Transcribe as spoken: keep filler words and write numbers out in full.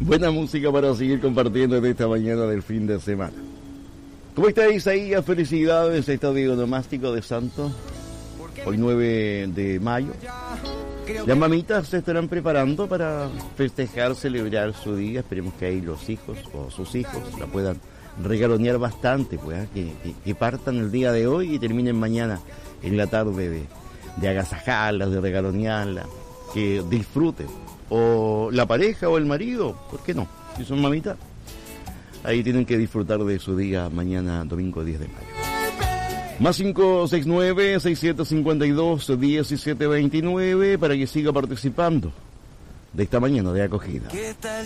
Buena música para seguir compartiendo en esta mañana del fin de semana. ¿Cómo está Isaías? Felicidades, estadio onomástico de Santo. Hoy nueve de mayo. Las mamitas se estarán preparando para festejar, celebrar su día. Esperemos que ahí los hijos o sus hijos la puedan regalonear bastante, pues, ¿eh? que, que, que partan el día de hoy y terminen mañana en la tarde de, de agasajarlas, de regalonearlas, que disfruten. O la pareja o el marido, ¿por qué no? Si son mamitas, ahí tienen que disfrutar de su día mañana, domingo diez de mayo. Más cinco seis nueve, seis siete cinco dos, uno siete dos nueve para que siga participando de esta mañana de acogida.